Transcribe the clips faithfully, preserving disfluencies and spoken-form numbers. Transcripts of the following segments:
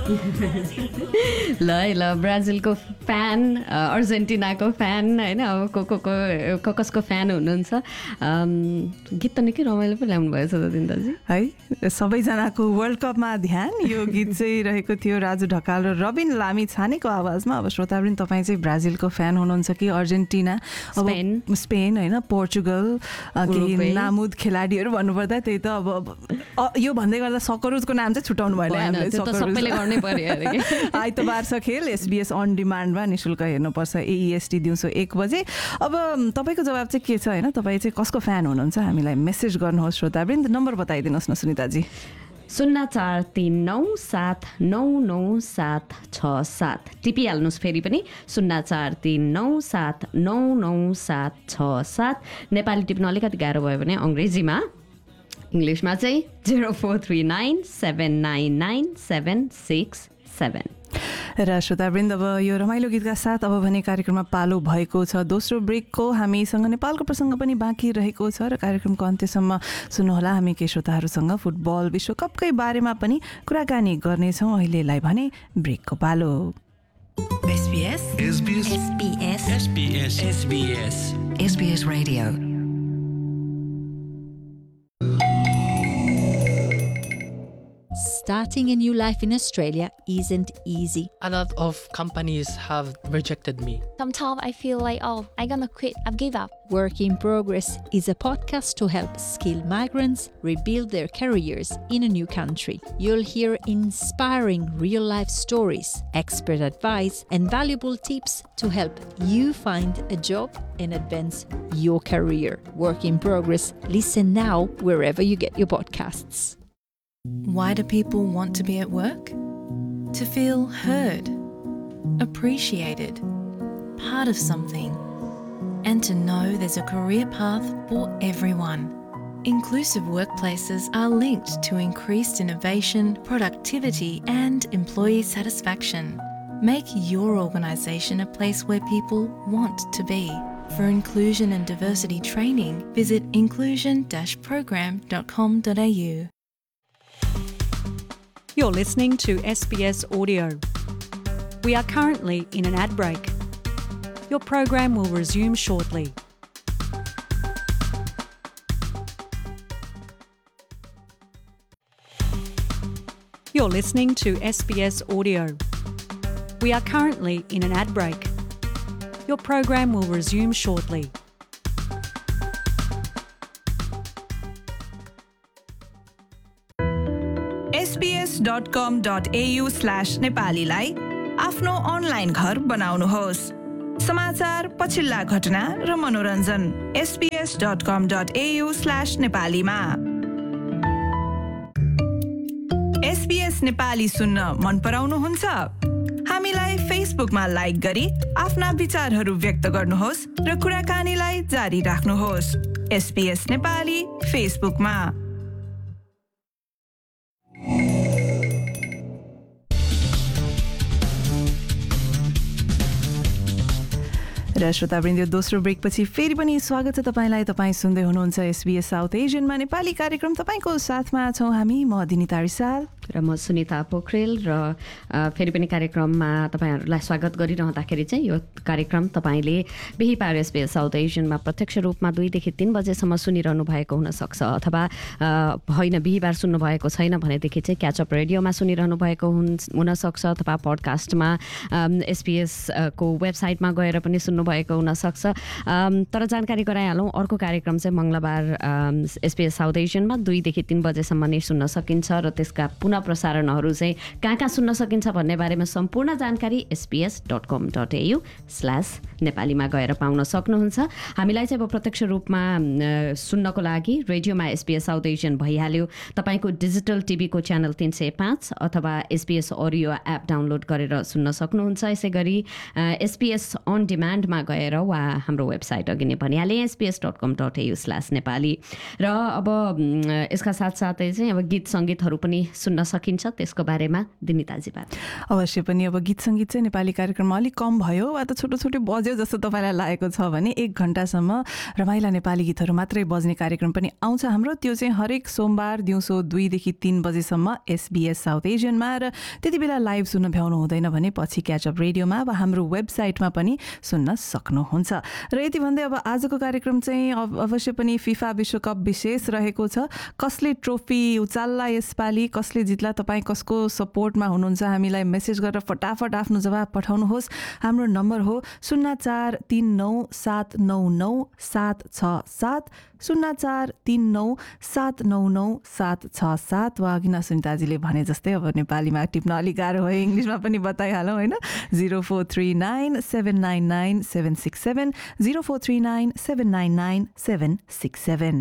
ल है ल ब्राजिलको फ्यान, अर्जेन्टिनाको फ्यान होइन, अब को को को कसको फ्यान हुनुहुन्छ। गीत त निकै रमाइलो पो ल्याउनु भएछ त दिन्दाजी है। सबैजनाको वर्ल्ड कपमा ध्यान, यो गीत चाहिँ रहेको थियो राजु ढकाल र रबिन लामी छानेको आवाजमा। अब श्रोतावृन्द, तपाईँ चाहिँ ब्राजिलको फ्यान हुनुहुन्छ कि अर्जेन्टिना, स्पेन स्पेन होइन, पोर्चुगल, केही नामुद खेलाडीहरू भन्नुपर्दा त्यही त अब यो भन्दै गर्दा सकरुजको नाम चाहिँ छुटाउनु भएन, सबैले गर्नै पर्यो। आइतबार छ खेल, एसबिएस अन डिमान्डमा निःशुल्क हेर्नुपर्छ, एइएसटी दिउँसो एक बजे। अब तपाईँको जवाब चाहिँ के छ होइन, तपाईँ चाहिँ कसको फ्यान हुनुहुन्छ हामीलाई मेसेज गर्नुहोस् श्रोतावृन्द। नम्बर बताइदिनुहोस् न सुनिताजी। शून्य चार तिन नौ सात नौ नौ सात छ सात टिपिहाल्नुहोस् फेरि पनि शून्य चार तिन नौ सात नौ नौ सात छ सात। नेपाली टिप्न अलिकति गाह्रो भयो भने अङ्ग्रेजीमा, इङ्ग्लिसमा चाहिँ zero four three nine seven nine nine seven six seven. र श्रोतावृन्द, अब यो रमाइलो गीतका साथ अब भने कार्यक्रममा पालो भएको छ दोस्रो ब्रेकको। हामीसँग नेपालको प्रसङ्ग पनि बाँकी रहेको छ र कार्यक्रमको अन्त्यसम्म सुन्नुहोला, हामी केही श्रोताहरूसँग फुटबल विश्वकपकै बारेमा पनि कुराकानी गर्नेछौँ। अहिलेलाई भने ब्रेकको पालो। SBS SBS SBS SBS SBS SBS Radio. Starting a new life in Australia isn't easy. A lot of companies have rejected me. Sometimes I feel like, oh, I'm gonna quit, I've give up. Work in Progress is a podcast to help skilled migrants rebuild their careers in a new country. You'll hear inspiring real-life stories, expert advice, and valuable tips to help you find a job and advance your career. Work in Progress. Listen now wherever you get your podcasts. Why do people want to be at work? To feel heard, appreciated, part of something, and to know there's a career path for everyone. Inclusive workplaces are linked to increased innovation, productivity, and employee satisfaction. Make your organisation a place where people want to be. For inclusion and diversity training, visit inclusion dash program dot com dot a u. You're listening to S B S Audio. We are currently in an ad break. Your program will resume shortly. You're listening to S B S Audio. We are currently in an ad break. Your program will resume shortly. SBS dot com dot AU slash नेपालीलाई आफ्नो online घर बनाउनुहोस्। समाचार, पछिल्ला घटना र मनोरञ्जन SBS dot कम dot AU slash नेपालीमा। एसबीएस नेपाली सुन्न मन पराउनुहुन्छ? हामीलाई फेसबुकमा लाइक गरी आफ्ना विचारहरू व्यक्त गर्नुहोस् र कुराकानीलाई जारी राख्नुहोस्। एसबीएस नेपाली फेसबुकमा। र श्रोतावृन्द, दोस्रो ब्रेकपछि फेरि पनि स्वागत छ तपाईँलाई। तपाईँ सुन्दै हुनुहुन्छ एसबीएस साउथ एसियनमा नेपाली कार्यक्रम। तपाईँको साथमा छौँ हामी, म दिनिता रिसाल र म सुनिता पोखरेल। र फेरि पनि कार्यक्रममा तपाईँहरूलाई स्वागत गरिरहँदाखेरि चाहिँ यो कार्यक्रम तपाईँले बिहिबार एसबीएस साउथ एसियनमा प्रत्यक्ष रूपमा दुईदेखि तिन बजेसम्म सुनिरहनु भएको हुनसक्छ, अथवा होइन बिहिबार सुन्नुभएको छैन भनेदेखि चाहिँ क्याचअप रेडियोमा सुनिरहनु भएको हुनसक्छ, अथवा पडकास्टमा एसबीएसको वेबसाइटमा गएर पनि सुन्नु भएको हुनसक्छ। तर जानकारी गराइहालौँ, अर्को कार्यक्रम चाहिँ मङ्गलबार एसबीएस साउथ एसियनमा दुईदेखि तिन बजेसम्म नै सुन्न सकिन्छ र त्यसका पुनः प्रसारणहरू चाहिँ कहाँ कहाँ सुन्न सकिन्छ भन्ने बारेमा सम्पूर्ण जानकारी एसबीएस डट कम डट एयु स्ल्यास नेपालीमा गएर पाउन सक्नुहुन्छ। हामीलाई चाहिँ अब प्रत्यक्ष रूपमा सुन्नको लागि रेडियोमा एसबीएस साउथ एसियन भइहाल्यो। तपाईँको डिजिटल टिभीको च्यानल तिन सय पाँच अथवा एसबीएस अडियो एप डाउनलोड गरेर सुन्न सक्नुहुन्छ। यसै गरी एसबीएस अन डिमान्डमा गएर वा हाम्रो वेबसाइट अघि नै भनिहालेँ एसबीएस डट कम डट एयु स्ल्यास नेपाली। र अब यसका साथसाथै चाहिँ अब गीत सङ्गीतहरू पनि सुन्न सकिन्छ त्यसको बारेमा दिनिताजीबाट। अवश्य पनि अब गीत सङ्गीत चाहिँ नेपाली कार्यक्रममा अलिक कम भयो वा त छोटो छोटो बज्यो जस्तो तपाईँलाई लागेको छ भने एक घन्टासम्म रमाइला नेपाली गीतहरू मात्रै बज्ने कार्यक्रम पनि आउँछ हाम्रो। त्यो चाहिँ हरेक सोमबार दिउँसो दुईदेखि तिन बजेसम्म एसबिएस साउथ एसियनमा, र त्यति बेला लाइभ सुन्न भ्याउनु हुँदैन भने पछि क्याचअप रेडियोमा वा हाम्रो वेबसाइटमा पनि सुन्न सक्नुहुन्छ। र यति भन्दै अब आजको कार्यक्रम चाहिँ अवश्य पनि फिफा विश्वकप विशेष रहेको छ। कसले ट्रोफी उचाल्ला यसपालि, कसले जित्ला, तपाईँ कसको सपोर्टमा हुनुहुन्छ हामीलाई मेसेज गरेर फटाफट आफ्नो जवाब पठाउनुहोस्। हाम्रो नम्बर हो शून्य चार तिन नौ सात नौ नौ सात छ सात, शून्य चार तिन नौ सात नौ नौ सात छ सात, वा अघि सुनिताजीले भने जस्तै अब नेपालीमा टिप्न अलिक गाह्रो भयो, इङ्ग्लिसमा पनि बताइहालौँ होइन, zero four three nine seven nine nine seven six seven, zero four three nine seven nine nine seven six seven.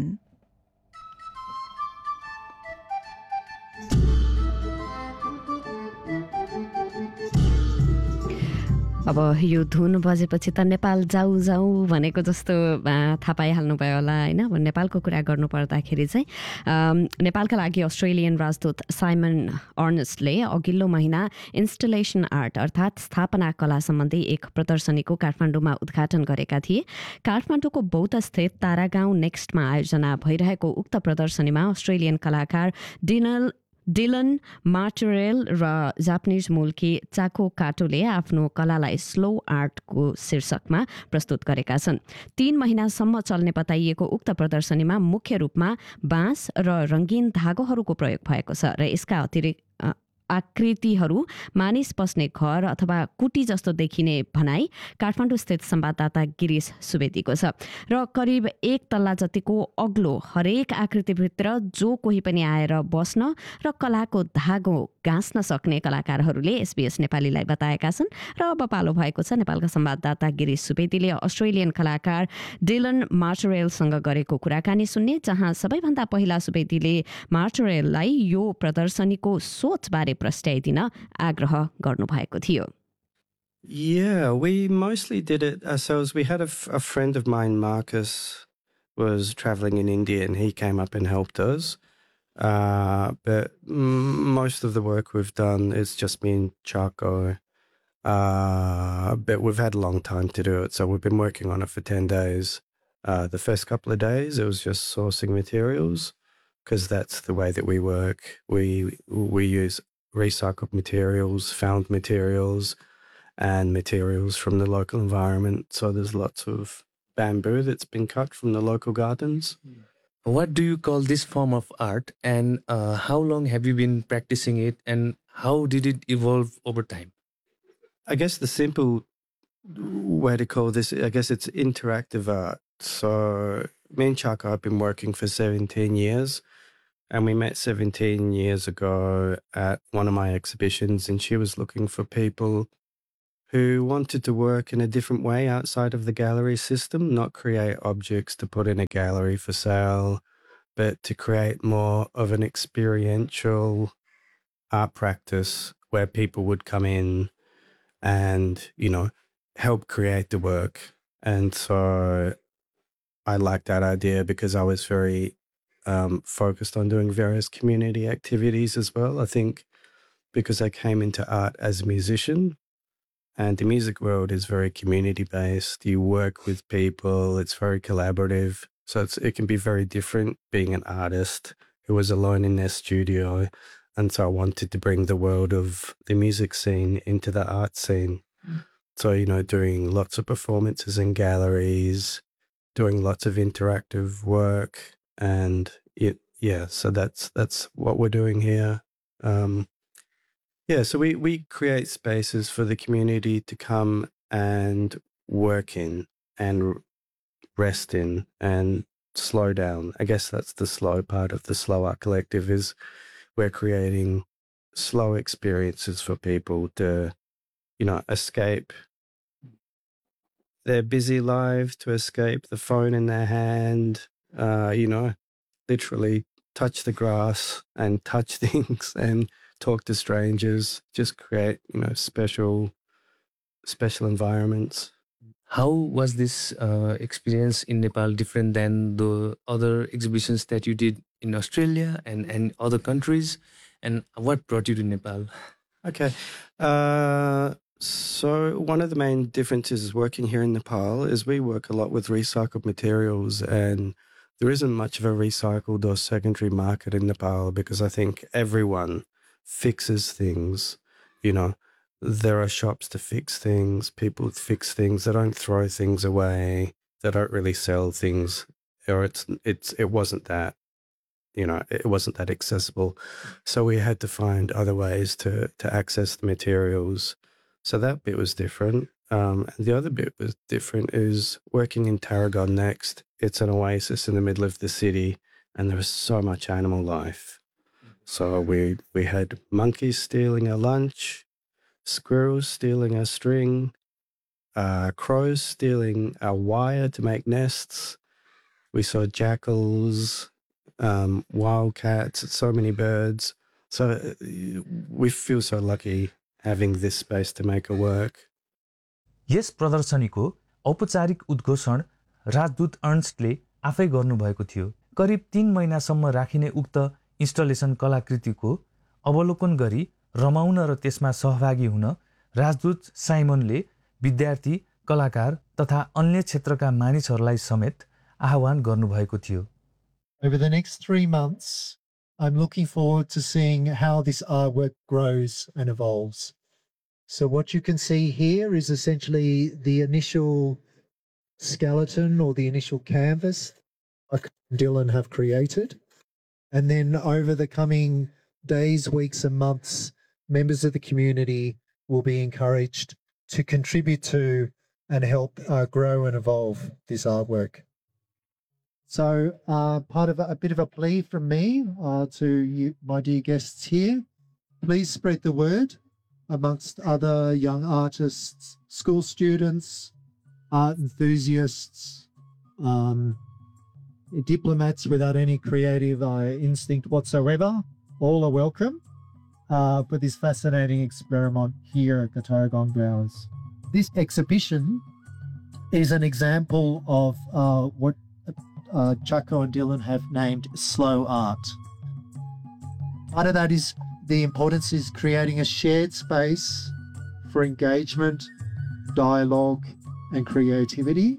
अब यो धुन बजेपछि त नेपाल जाऊ जाऊ भनेको जस्तो थाहा पाइहाल्नुभयो होला होइन। अब नेपालको कुरा गर्नु पर्दाखेरि चाहिँ नेपालका लागि अस्ट्रेलियन राजदूत साइमन अर्नेस्टले अघिल्लो महिना इन्स्टलेसन आर्ट अर्थात् स्थापना कला सम्बन्धी एक प्रदर्शनीको काठमाडौँमा उद्घाटन गरेका थिए। काठमाडौँको बौद्धस्थित तारागाउँ नेक्स्टमा आयोजना भइरहेको उक्त प्रदर्शनीमा अस्ट्रेलियन कलाकार डिनल डिलन मार्टरेल र जापानिज मूलकी चाको काटोले आफ्नो कलालाई स्लो आर्टको शीर्षकमा प्रस्तुत गरेका छन्। तीन महिनासम्म चल्ने बताइएको उक्त प्रदर्शनीमा मुख्य रूपमा बाँस र रङ्गीन धागोहरूको प्रयोग भएको छ र यसका अतिरिक्त आकृतिहरू मानिस बस्ने घर अथवा कुटी जस्तो देखिने भनाई काठमाडौँ स्थित संवाददाता गिरीश सुवेदीको छ। र करिब एक तल्ला जतिको अग्लो हरेक आकृतिभित्र जो कोही पनि आएर बस्न र कलाको धागो गाँच्न सक्ने कलाकारहरूले एसबीएस नेपालीलाई बताएका छन्। र अब पालो भएको छ नेपालका संवाददाता गिरीश सुवेदीले अस्ट्रेलियन कलाकार डिलन मार्टरेलसँग गरेको कुराकानी सुन्ने, जहाँ सबैभन्दा पहिला सुवेदीले मार्टरेललाई यो प्रदर्शनीको सोचबारे प्रस्ट्याइदिन आग्रह गर्नुभएको थियो। Yeah, we mostly did it ourselves. We had a, f- a friend of mine, Marcus, was traveling in India and he came up and helped us. Uh, but m- most of the work we've done is just me and Chaco. Uh, but we've had a long time to do it. So we've been working on it for ten days. Uh, the first couple of days, it was just sourcing materials because that's the way that we work. We, we use recycled materials, found materials, and materials from the local environment. So there's lots of bamboo that's been cut from the local gardens. What do you call this form of art, and uh, how long have you been practicing it, and how did it evolve over time? I guess the simple way to call this, I guess it's interactive art. So me and Chaka have been working for seventeen years. And we met seventeen years ago at one of my exhibitions, and she was looking for people who wanted to work in a different way outside of the gallery system, not create objects to put in a gallery for sale, but to create more of an experiential art practice where people would come in and, you know, help create the work. And so I liked that idea because I was very Um, focused on doing various community activities as well. I think because I came into art as a musician, and the music world is very community based. You work with people, it's very collaborative. So it's, it can be very different being an artist who was alone in their studio. And so I wanted to bring the world of the music scene into the art scene. Mm. So, you know, doing lots of performances in galleries, doing lots of interactive work. And it, yeah, so that's that's what we're doing here. Um, yeah, so we, we create spaces for the community to come and work in and rest in and slow down. I guess that's the slow part of the Slow Art Collective is we're creating slow experiences for people to, you know, escape their busy lives, to escape the phone in their hand. Uh, you know, literally touch the grass and touch things and talk to strangers, just create, you know, special, special environments. How was this uh, experience in Nepal different than the other exhibitions that you did in Australia and, and other countries? and what brought you to Nepal? Okay. Uh, so one of the main differences working here in Nepal is we work a lot with recycled materials, and there isn't much of a recycled or secondary market in Nepal because I think everyone fixes things. You know, there are shops to fix things, people fix things, they don't throw things away, they don't really sell things, or it's it's it wasn't that, you know, it wasn't that accessible. So we had to find other ways to to access the materials. So that bit was different. Um, and the other bit was different is working in Tarragon Next. It's an oasis in the middle of the city, and there was so much animal life. So we we had monkeys stealing our lunch, squirrels stealing our string, uh, crows stealing our wire to make nests. We saw jackals, um, wildcats, so many birds. So uh, we feel so lucky having this space to make it work. यस प्रदर्शनीको औपचारिक उद्घोषण राजदूत अर्न्स्टले आफै गर्नुभएको थियो। करिब तीन महिनासम्म राखिने उक्त इन्स्टलेसन कलाकृतिको अवलोकन गरी रमाउन र त्यसमा सहभागी हुन राजदूत साइमनले विद्यार्थी, कलाकार तथा अन्य क्षेत्रका मानिसहरूलाई समेत आह्वान गर्नुभएको थियो। Over the next three months, I'm looking forward to seeing how this artwork grows and evolves. So what you can see here is essentially the initial skeleton or the initial canvas Chaka and Dylan have created. And then over the coming days, weeks and months, members of the community will be encouraged to contribute to and help uh, grow and evolve this artwork. So uh, part of a, a bit of a plea from me uh, to you, my dear guests here, please spread the word amongst other young artists, school students, art enthusiasts, um, diplomats without any creative uh, instinct whatsoever. All are welcome uh, for this fascinating experiment here at the Tarragon Grounds. This exhibition is an example of uh, what uh, Chaka and Dylan have named slow art. Part of that is the importance is creating a shared space for engagement, dialogue, and creativity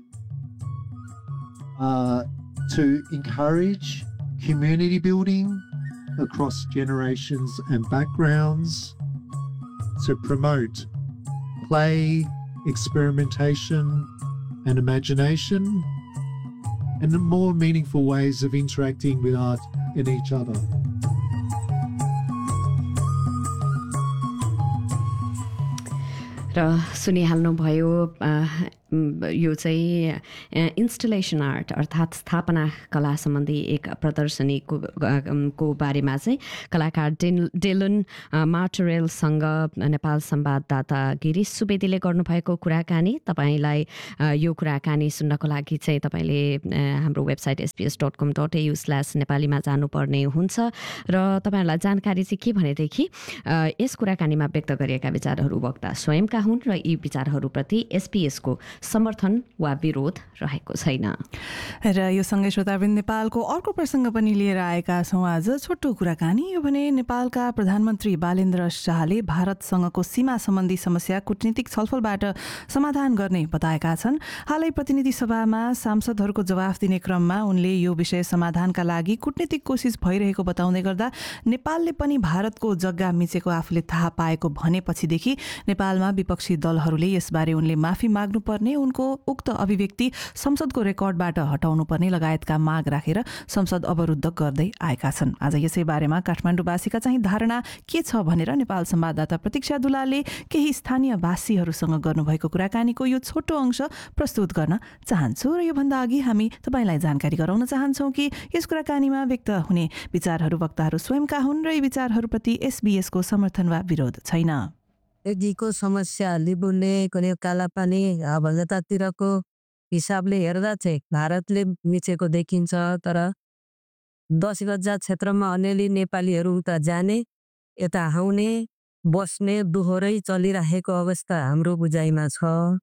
uh, to encourage community building across generations and backgrounds, to promote play, experimentation, and imagination, and more meaningful ways of interacting with art and each other. र सुनिहाल्नुभयो यो चाहिँ installation art अर्थात् स्थापना कला सम्बन्धी एक प्रदर्शनीको को बारेमा चाहिँ कलाकार डेल डेलन मार्टरेलसँग नेपाल संवाददाता गिरीश सुवेदीले गर्नुभएको कुराकानी। तपाईँलाई यो कुराकानी सुन्नको लागि चाहिँ तपाईँले हाम्रो वेबसाइट एसपीएस डट कम डट एयु स्ल्यास नेपालीमा जानुपर्ने हुन्छ। र तपाईँहरूलाई जानकारी चाहिँ के भनेदेखि यस कुराकानीमा व्यक्त गरिएका विचारहरू वक्ता स्वयंका हुन् र यी विचारहरूप्रति एसपीएसको समर्थन वा विरोध रहेको छैन। र यो सँगै श्रोतावृन्द नेपालको अर्को प्रसङ्ग पनि लिएर आएका छौँ आज। छोटो कुराकानी यो भने नेपालका प्रधानमन्त्री बालेन्द्र शाहले भारतसँगको सीमा सम्बन्धी समस्या कूटनीतिक छलफलबाट समाधान गर्ने बताएका छन्। हालै प्रतिनिधि सभामा सांसदहरूको जवाफ दिने क्रममा उनले यो विषय समाधानका लागि कूटनीतिक कोसिस भइरहेको बताउँदै गर्दा नेपालले पनि भारतको जग्गा मिचेको आफूले थाहा पाएको भनेपछिदेखि नेपालमा विपक्षी दलहरूले यसबारे उनले माफी माग्नुपर्ने, उनको उक्त अभिव्यक्ति संसदको रेकर्डबाट हटाउनुपर्ने लगायतका माग राखेर संसद अवरुद्ध गर्दै आएका छन्। आज यसै बारेमा काठमाडौँवासीका चाहिँ धारणा के छ भनेर नेपाल संवाददाता प्रतीक्षा दुलालले केही स्थानीय वासीहरूसँग गर्नुभएको कुराकानीको यो छोटो अंश प्रस्तुत गर्न चाहन्छु। र योभन्दा अघि हामी तपाईँलाई जानकारी गराउन चाहन्छौँ कि यस कुराकानीमा व्यक्त हुने विचारहरू वक्ताहरू स्वयंका हुन् र यी विचारहरूप्रति एसबीएसको समर्थन वा विरोध छैन। एजीको समस्या लिबुने कुनै कालापानी भगतातिरको हिसाबले हेर्दा चाहिँ भारतले मिचेको देखिन्छ। तर दस गजा क्षेत्रमा अनेली नेपालीहरू उता जाने, यता आउने, बस्ने दोहोरै चलिरहेको अवस्था हाम्रो बुझाइमा छ।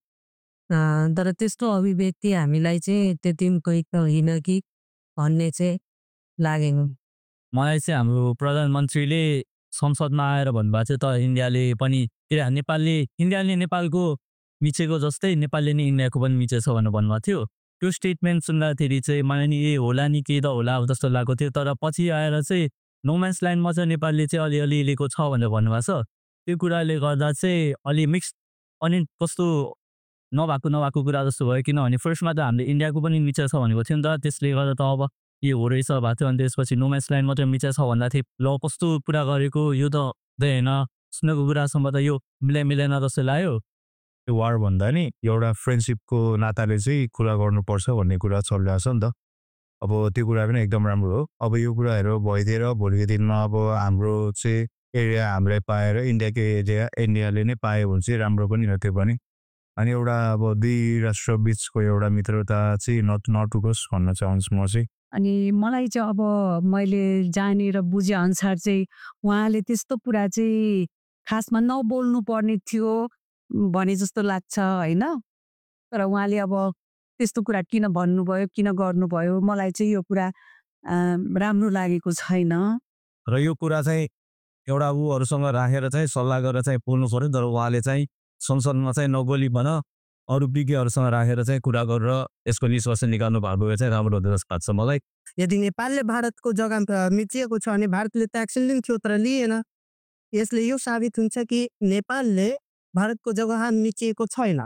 तर त्यस्तो अभिव्यक्ति हामीलाई चाहिँ त्यति उपयुक्त होइन कि भन्ने चाहिँ लागेको। मलाई चाहिँ हाम्रो प्रधानमन्त्रीले संसदमा आएर भन्नुभएको चाहिँ त इन्डियाले पनि नेपालले इन्डियाले नेपालको मिचेको जस्तै नेपालले नै इन्डियाको पनि मिचेछ भनेर भन्नुभएको थियो। त्यो स्टेटमेन्ट सुन्दाखेरि चाहिँ मलाई नि ए होला नि केही त होला जस्तो लागेको थियो। तर पछि आएर चाहिँ नोम्यान्स ल्यान्डमा चाहिँ नेपालले चाहिँ अलिअलि लिएको छ भनेर भन्नुभएको छ। त्यो कुराले गर्दा चाहिँ अलि मिक्स अनि कस्तो नभएको नभएको कुरा जस्तो भयो। किनभने फर्स्टमा त हामीले इन्डियाको पनि मिचेछ भनेको थियो नि त, त्यसले गर्दा त अब यो हो रहेछ भएको थियो। अनि त्यसपछि नोम्यान्स ल्यान्ड मात्रै मिचेछ भन्दा थियो ल कस्तो कुरा गरेको यो त होइन सुनेको कुरासम्म त यो मिलाइ मिलेन जस्तो लाग्यो। त्यो वार भन्दा नि एउटा फ्रेन्डसिपको नाताले चाहिँ कुरा गर्नुपर्छ भन्ने कुरा चलिरहेको छ नि त। अब त्यो कुरा पनि एकदम राम्रो हो। अब यो कुराहरू भइदिएर भोलिको दिनमा अब हाम्रो चाहिँ एरिया हामीलाई पाएर इन्डियाको एरिया इन्डियाले नै पायो भने चाहिँ राम्रो पनि हो त्यो पनि। अनि एउटा अब दुई राष्ट्र बिचको एउटा मित्रता चाहिँ नट नटुकोस् भन्न चाहन्छु म चाहिँ। अनि मलाई चाहिँ अब मैले जानेर बुझे अनुसार चाहिँ उहाँले त्यस्तो कुरा चाहिँ खासमा नबोल्नु पर्ने थियो भने जस्तो लाग्छ होइन। तर उहाँले अब त्यस्तो कुरा किन भन्नुभयो किन गर्नुभयो मलाई चाहिँ यो कुरा राम्रो लागेको छैन। र यो कुरा चाहिँ एउटा उहरूसँग राखेर चाहिँ सल्लाह गरेर चाहिँ बोल्नु पर्यो। तर उहाँले चाहिँ संसदमा चाहिँ नबोलिकन अरू विज्ञहरूसँग राखेर चाहिँ कुरा गरेर यसको निष्कर्ष निकाल्नु भएको भए चाहिँ राम्रो हुँदो जस्तो लाग्छ मलाई। यदि नेपालले भारतको जग्गा मिचिएको छ भने भारतले त एक्सन लिन्थ्यो तर लिएन। यसले यो साबित हुन्छ कि नेपालले भारतको जग्गा मिचिएको छैन।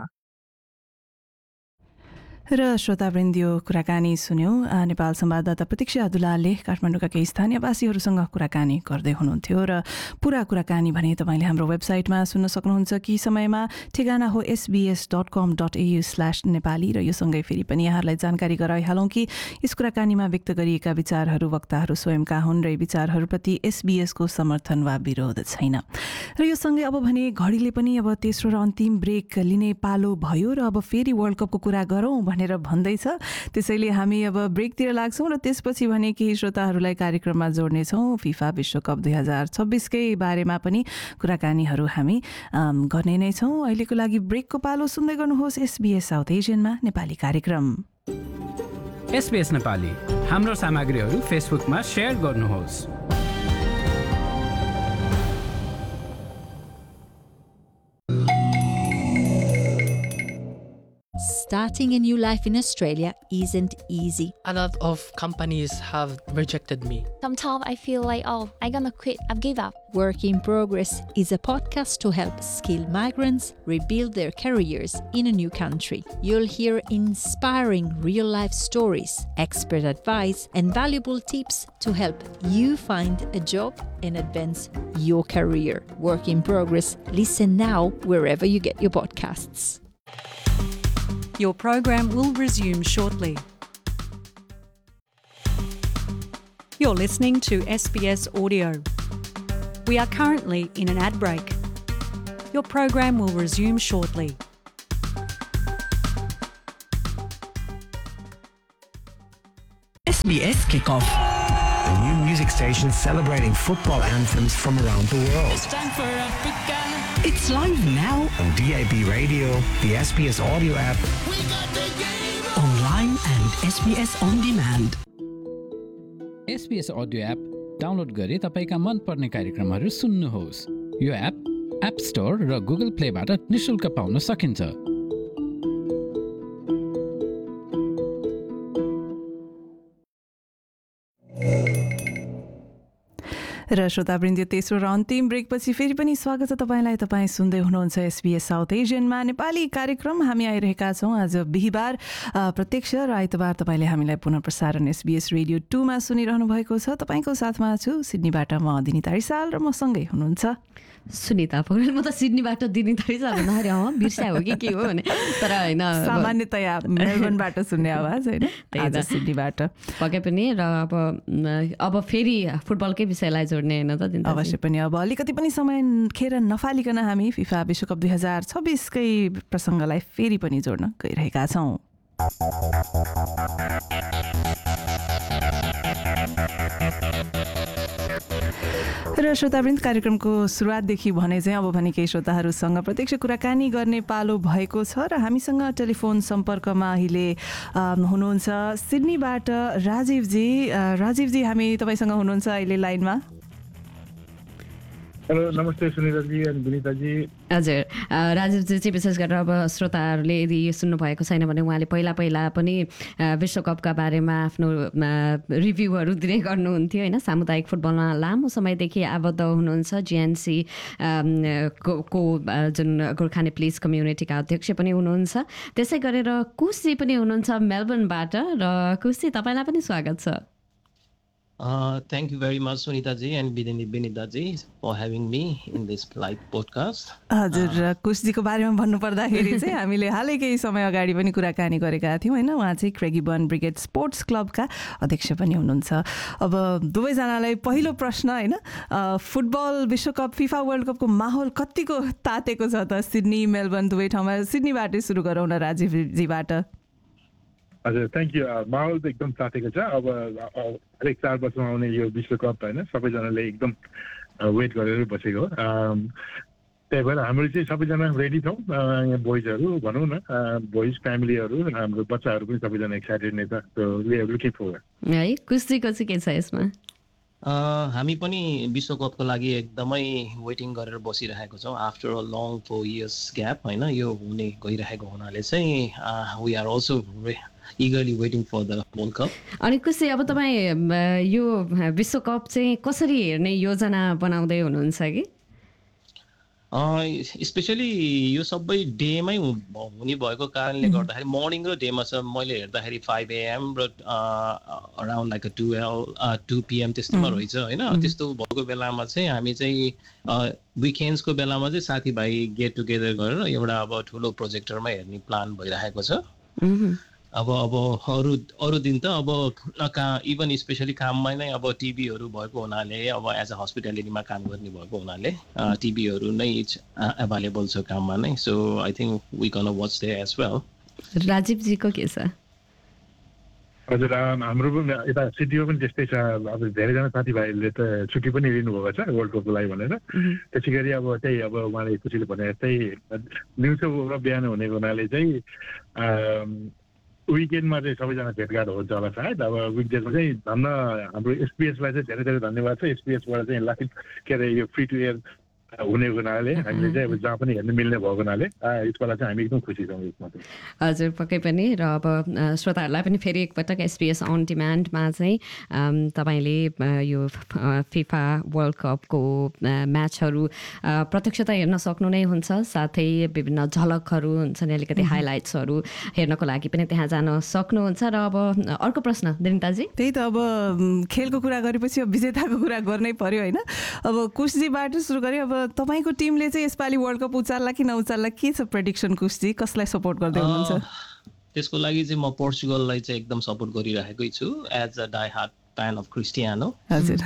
र श्रोतावृन्द यो कुराकानी सुन्यौँ। नेपाल संवाददाता प्रतीक्षा दुलालले काठमाडौँका केही स्थानीयवासीहरूसँग कुराकानी गर्दै हुनुहुन्थ्यो। र पुरा कुराकानी भने तपाईँले हाम्रो वेबसाइटमा सुन्न सक्नुहुन्छ कि समयमा ठेगाना हो एसबिएस डट कम डट एयु स्ल्यास नेपाली। र यो सँगै फेरि पनि यहाँहरूलाई जानकारी गराइहालौँ कि यस कुराकानीमा व्यक्त गरिएका विचारहरू वक्ताहरू स्वयंका हुन् र विचारहरूप्रति एसबिएसको समर्थन वा विरोध छैन। र यो सँगै अब भने घडीले पनि अब तेस्रो र अन्तिम ब्रेक लिने पालो भयो र अब फेरि वर्ल्ड कपको कुरा गरौँ भनेर भन्दैछ। त्यसैले हामी अब ब्रेकतिर लाग्छौँ र त्यसपछि भने केही श्रोताहरूलाई कार्यक्रममा जोड्नेछौँ। फिफा विश्वकप दुई हजार छब्बिसकै बारेमा पनि कुराकानीहरू हामी गर्ने नै छौँ। अहिलेको लागि ब्रेकको पालो सुन्दै गर्नुहोस् एसबिएस साउथ एसियनमा नेपाली कार्यक्रम। एसबिएस नेपाली हाम्रो सामग्रीहरू फेसबुकमा शेयर गर्नुहोस्। Starting a new life in Australia isn't easy. A lot of companies have rejected me. Sometimes I feel like, oh, I'm gonna quit. I've given up. Work in Progress is a podcast to help skilled migrants rebuild their careers in a new country. You'll hear inspiring real-life stories, expert advice, and valuable tips to help you find a job and advance your career. Work in Progress. Listen now wherever you get your podcasts. Your program will resume shortly. You're listening to S B S Audio. We are currently in an ad break. Your program will resume shortly. S B S Kickoff, a new music station celebrating football anthems from around the world. It's time for Africa. It's live now on D A B Radio, the S B S Audio app, online and S B S On Demand. S B S Audio app download गरी तपाईका मन पर्ने कार्यक्रमहरू सुन्नुहोस्। यो app app store र Google प्लेबाट निशुल्क पाउन सकिन्छ। र श्रोतावृन्द तेस्रो र अन्तिम ब्रेकपछि फेरि पनि स्वागत छ तपाईँलाई। तपाईँ सुन्दै हुनुहुन्छ एसबिएस साउथ एसियनमा नेपाली कार्यक्रम। हामी आइरहेका छौँ आज बिहिबार प्रत्यक्ष र आइतबार तपाईँले हामीलाई पुनः प्रसारण एसबिएस रेडियो टूमा सुनिरहनु भएको छ। तपाईँको साथमा छु सिडनीबाट म दिनिता रिसाल र म सँगै हुनुहुन्छ सुनिता पौडेल। म त सिडनीबाट दिनिता रिसाल भन्दाखेरि अँ बिर्स्या हो कि के हो भने तर होइन सामान्यतया मेलबर्नबाट सुन्ने आवाज होइन आज सिडनीबाट पक्कै पनि। र अब अब फेरि फुटबलकै विषयलाई जोड्ने होइन त अवश्य पनि। अब अलिकति पनि समय खेर नफालिकन हामी फिफा विश्वकप दुई हजार छब्बिसकै प्रसङ्गलाई फेरि पनि जोड्न गइरहेका छौँ। र श्रोतावृन्द कार्यक्रमको सुरुवातदेखि भने चाहिँ अब भने केही श्रोताहरूसँग प्रत्यक्ष कुराकानी गर्ने पालो भएको छ र हामीसँग टेलिफोन सम्पर्कमा अहिले हुनुहुन्छ सिडनीबाट राजीवजी। राजीवजी हामी तपाईँसँग हुनुहुन्छ अहिले लाइनमा? हेलो नमस्ते सुनिताजी अनि विनिताजी। हजुर राजीवजी चाहिँ विशेष गरेर अब श्रोताहरूले यदि यो सुन्नुभएको छैन भने उहाँले पहिला पहिला पनि विश्वकपका बारेमा आफ्नो रिभ्यूहरू दिने गर्नुहुन्थ्यो होइन। सामुदायिक फुटबलमा लामो समयदेखि आबद्ध हुनुहुन्छ। जिएनसी को को जुन गोर्खाने प्लिज कम्युनिटीका अध्यक्ष पनि हुनुहुन्छ। त्यसै गरेर कुशजी पनि हुनुहुन्छ मेलबर्नबाट र कुशजी तपाईँलाई पनि स्वागत छ। Uh, thank you very much, Sunita ji and Vinita ji, for having me in this live podcast. हजुर कुशजीको बारेमा भन्नुपर्दाखेरि चाहिँ हामीले हालै केही समय अगाडि पनि कुराकानी गरेका थियौँ होइन। उहाँ चाहिँ क्रेगीबर्न ब्रिगेड स्पोर्ट्स क्लबका अध्यक्ष पनि हुनुहुन्छ। अब दुवैजनालाई पहिलो प्रश्न होइन, फुटबल विश्वकप फिफा वर्ल्ड कपको माहौल कतिको तातेको छ त सिडनी मेलबर्न दुवै ठाउँमा? सिडनीबाटै सुरु गरौँ न राजीवजीबाट। हजुर थ्याङ्क यू। माहौल त एकदम तातेको छ। अब हरेक चार वर्षमा आउने यो विश्वकप होइन सबैजनाले एकदम वेट गरेर बसेको हो। त्यही भएर हाम्रो चाहिँ सबैजना रेडी छौँ। यहाँ बोइजहरू भनौँ न, बोइज फ्यामिलीहरू हाम्रो बच्चाहरू पनि सबैजना एक्साइटेड नै छ। So we are looking forward. है कुशजीको चाहिँ के छ यसमा? हामी पनि विश्वकपको लागि एकदमै वेटिङ गरेर बसिरहेको छौँ। After a long four years gap होइन यो हुने गइरहेको हुनाले चाहिँ we are also eagerly waiting for the World Cup. अनि कुशजी अब तपाईँ यो विश्वकप चाहिँ कसरी हेर्ने योजना बनाउँदै हुनुहुन्छ कि? स्पेसली यो सबै डेमै हुने भएको कारणले गर्दाखेरि मर्निङ र डेमा छ। मैले हेर्दाखेरि फाइभ एएम र around like twelve to PM त्यस्तोमा रहेछ होइन। त्यस्तो भएको बेलामा चाहिँ हामी चाहिँ विकेन्ड्सको बेलामा चाहिँ साथीभाइ गेट टुगेदर गरेर एउटा अब ठुलो प्रोजेक्टरमा हेर्ने प्लान भइरहेको छ। अब अब अरू अरू दिन त अब कहाँ इभन स्पेसली काममा नै अब टिभीहरू भएको हुनाले अब एज अ हस्पिटालिटीमा काम गर्ने भएको हुनाले टिभीहरू नै एभाइलेबल छ काममा नै। So I think we can watch there as well. राजीवजीको के छ? हजुर हाम्रो पनि यता सिटीमा पनि त्यस्तै छ। अब धेरैजना साथीभाइहरूले त छुट्टी पनि लिनुभएको छ वर्ल्ड कपको लागि भनेर। त्यसै गरी अब त्यही अब उहाँले खुसीले भने जस्तै दिउँसो र बिहान हुने हुनाले चाहिँ विकेन्डमा चाहिँ सबैजना भेटघाट हुन्छ होला सायद। अब विकडेजमा चाहिँ धन्न हाम्रो एसपिएसलाई चाहिँ धेरै धेरै धन्यवाद छ। एसपिएसबाट चाहिँ लाइभ के अरे यो फ्री टु एयर हुने हुनाले हामीले चाहिँ अब जहाँ पनि हेर्न मिल्ने भएको हुनाले यसको लागि चाहिँ हामी एकदम खुसी छौँ यसमा। हजुर पक्कै पनि। र अब श्रोताहरूलाई पनि फेरि एकपटक एसपिएस अन डिमान्डमा चाहिँ तपाईँले यो फिफा वर्ल्ड कपको म्याचहरू प्रत्यक्षता हेर्न सक्नु नै हुन्छ। साथै विभिन्न झलकहरू हुन्छ नि, अलिकति हाइलाइट्सहरू हेर्नको लागि पनि त्यहाँ जान सक्नुहुन्छ। र अब अर्को प्रश्न विनिताजी। त्यही त अब खेलको कुरा गरेपछि अब विजेताको कुरा गर्नै पर्यो होइन। अब कुशजीबाट सुरु गऱ्यो। अब तपाईँको टिमले चाहिँ यसपालि वर्ल्ड कप उचाल्ला कि नउचाल्ला, के छ प्रेडिक्सन कुशजी? कसलाई सपोर्ट गर्दै हुनुहुन्छ? त्यसको लागि चाहिँ म पोर्चुगललाई चाहिँ एकदम सपोर्ट गरिरहेकै छु as a die hard fan of Cristiano. हजुर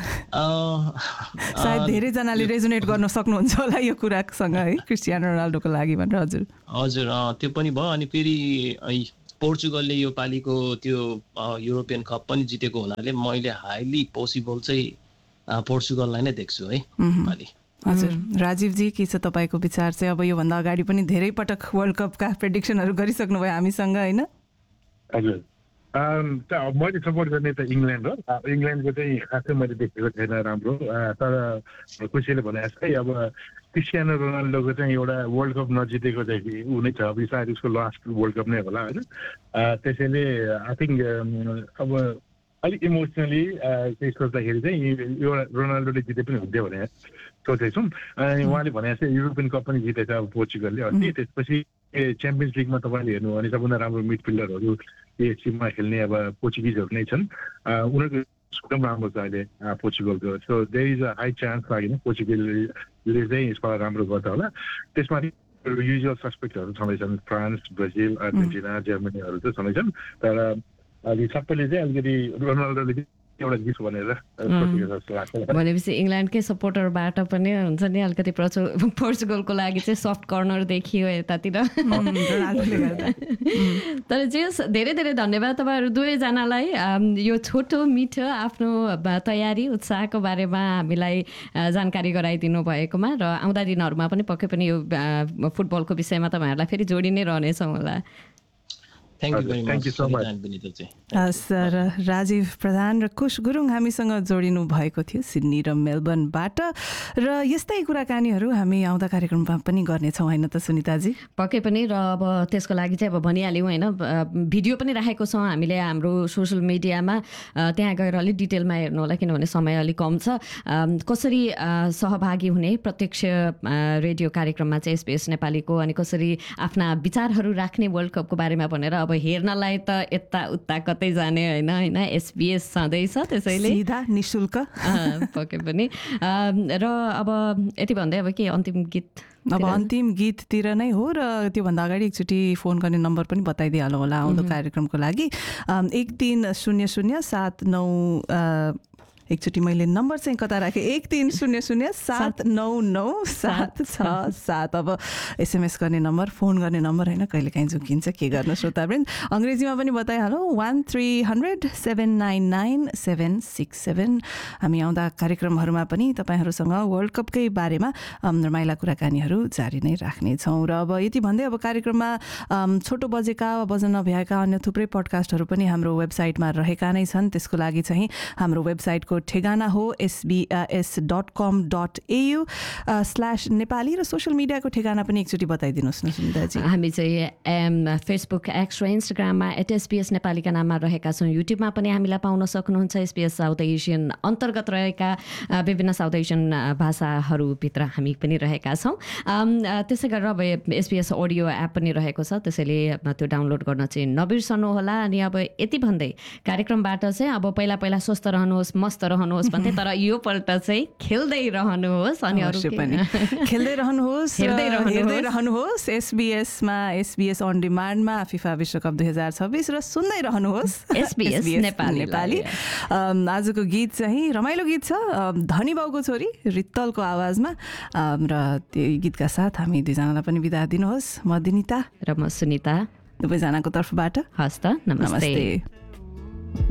सायद धेरैजनाले रेजोनेट गर्न सक्नुहुन्छ होला यो कुरासँग है, क्रिस्टियानो रोनाल्डोको लागि भनेर। हजुर हजुर त्यो पनि भयो। अनि फेरि पोर्चुगलले यो पालिको त्यो युरोपियन कप पनि जितेको हुनाले मैले हाइली पोसिबल चाहिँ पोर्चुगललाई नै देख्छु है पालि। हजुर राजीवजी के छ तपाईँको विचार चाहिँ? अब योभन्दा अगाडि पनि धेरै पटक वर्ल्ड कपका प्रेडिक्सनहरू गरिसक्नु भयो हामीसँग होइन। हजुर मैले सपोर्ट गर्ने त इङ्ल्यान्ड हो। इङ्ल्यान्डको चाहिँ खासै मैले देखेको छैन राम्रो। तर खुसीले भने जस्तै अब क्रिस्टियानो रोनाल्डोको चाहिँ एउटा वर्ल्ड कप नजितेको चाहिँ ऊ नै छ। अब सायद उसको लास्ट वर्ल्ड कप नै होला होइन। त्यसैले आई थिङ्क अब अलिक इमोसनली चाहिँ सोच्दाखेरि चाहिँ एउटा रोनाल्डोले जिते पनि हुन्थ्यो भने सोचेछौँ। अनि उहाँले भने जस्तै युरोपियन कप पनि जितेछ अब पोर्चुगलले अस्ति। त्यसपछि च्याम्पियन्स लिगमा तपाईँले हेर्नु भने सबभन्दा राम्रो मिडफिल्डरहरू एएफसीमा खेल्ने अब पोर्चुगिजहरू नै छन्। उनीहरूको एकदम राम्रो छ अहिले पोर्चुगलको। So there is a high chance लाग्यो पोर्चुगलले चाहिँ यसपालि राम्रो गर्छ होला। त्यसमा युजुअल सस्पेक्टहरू छँदैछन्, फ्रान्स, ब्राजिल, अर्जेन्टिना, जर्मनीहरू चाहिँ छँदैछन्। तर अलि सबैले चाहिँ अलिकति रोनाल्डोले एउटा जित भनेर भनेपछि इङ्ल्यान्डकै सपोर्टरबाट पनि हुन्छ नि अलिकति पोर्चुगलको लागि चाहिँ सफ्ट कर्नर देखियो यतातिर। तर जे धेरै धेरै धन्यवाद तपाईँहरू दुवैजनालाई यो छोटो मिठो आफ्नो तयारी उत्साहको बारेमा हामीलाई जानकारी गराइदिनु भएकोमा। र आउँदा दिनहरूमा पनि पक्कै पनि यो फुटबलको विषयमा तपाईँहरूलाई फेरि जोडी नै रहनेछौँ होला। Thank you very much thank you so much Vinita G sir Rajiv प्रधान र कुश गुरुङ हामीसँग जोडिनु भएको थियो सिडनी र मेलबर्नबाट र यस्तै कुराकानीहरू हामी आउँदा कार्यक्रममा पनि गर्नेछौँ होइन त सुनिताजी? पक्कै पनि र अब त्यसको लागि चाहिँ अब भनिहाल्यौँ होइन, भिडियो पनि राखेको छौँ हामीले हाम्रो सोसियल मिडियामा, त्यहाँ गएर अलिक डिटेलमा हेर्नु होला किनभने समय अलिक कम छ। कसरी सहभागी हुने प्रत्यक्ष रेडियो कार्यक्रममा चाहिँ एसबीएस नेपालीको, अनि कसरी आफ्ना विचारहरू राख्ने वर्ल्ड कपको बारेमा भनेर अब हेर्नलाई त यता उता कतै जाने होइन होइन एसबीएस छँदैछ, त्यसैले सिधा निशुल्क पक्कै पनि। र अब यति भन्दै अब के अन्तिम गीत? अब अन्तिम गीततिर नै हो र त्योभन्दा अगाडि एकचोटि फोन गर्ने नम्बर पनि बताइदिइहाल्नु होला आउँदो कार्यक्रमको लागि। एक तिन शून्य शून्य सात नौ एकचोटि मैले नम्बर चाहिँ कता राखेँ, एक तिन शून्य शून्य सात नौ नौ सात छ सात। अब एसएमएस गर्ने नम्बर, फोन गर्ने नम्बर होइन, कहिलेकाहीँ झुकिन्छ, के गर्नु श्रोतावृन्द। अङ्ग्रेजीमा पनि बताइहालौँ, one three hundred seven nine nine seven six seven. हामी आउँदा कार्यक्रमहरूमा पनि तपाईँहरूसँग वर्ल्ड कपकै बारेमा रमाइला कुराकानीहरू जारी नै राख्नेछौँ। र अब यति भन्दै अब कार्यक्रममा छोटो बजेका बज्न नभ्याएका अन्य थुप्रै पडकास्टहरू पनि हाम्रो वेबसाइटमा रहेका नै छन्। त्यसको लागि चाहिँ हाम्रो वेबसाइटको ठेगाना हो एसबीएस डट कम डट एयु स्ल्यास नेपाली र सोसियल मिडियाको ठेगाना पनि एकचोटि बताइदिनुहोस् न सुनिताजी। हामी चाहिँ एम फेसबुक, एक्स र इन्स्टाग्राममा एट एसबीएस नेपालीका नाममा रहेका छौँ। युट्युबमा पनि हामीलाई पाउन सक्नुहुन्छ। एसबीएस साउथ एसियन अन्तर्गत रहेका विभिन्न साउथ एसियन भाषाहरूभित्र हामी पनि रहेका छौँ। त्यसै गरेर अब एसबीएस अडियो एप पनि रहेको छ, त्यसैले त्यो डाउनलोड गर्न चाहिँ नबिर्सनु होला। अनि अब यति भन्दै कार्यक्रमबाट चाहिँ अब पहिला पहिला स्वस्थ रहनुहोस्, मस्त रहनुहोस् भन्थे, तर यो पल्ट चाहिँ खेल्दै रहनुहोस् अनि अरू पनि खेल्दै रहनुहोस्, हेर्दै रहनुहोस् एसबीएसमा, एसबीएस अन डिमान्डमा फिफा विश्वकप दुई हजार छब्बिस र सुन्दै रहनुहोस् एसबीएस नेपाली। आजको गीत चाहिँ रमाइलो गीत छ, धनी बाउको छोरी रित्तलको आवाजमा, र त्यो गीतका साथ हामी दुईजनालाई पनि बिदा दिनुहोस्। म दिनिता र म सुनिता, दुवैजनाको तर्फबाट हस्त नमस्ते।